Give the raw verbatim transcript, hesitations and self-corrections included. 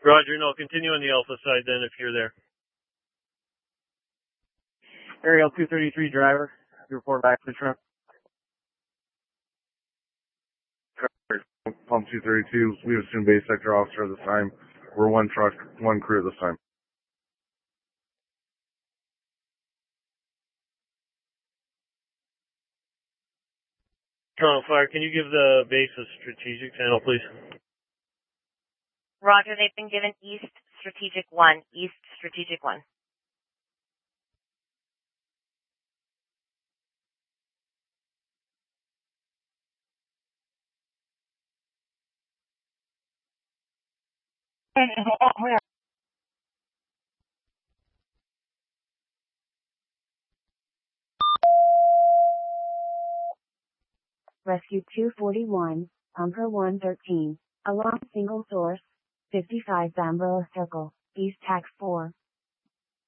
Roger, no, continue on the Alpha side then if you're there. Ariel two thirty-three driver, you report back to the truck. Pump two thirty-two, we assume base sector officer at this time. We're one truck, one crew at this time. Toronto Fire, can you give the base a strategic channel, please? Roger, they've been given East Strategic one, East Strategic one. Rescue two forty-one, Pumper one thirteen, along single source, fifty-five Bamborough Circle, East Tax four.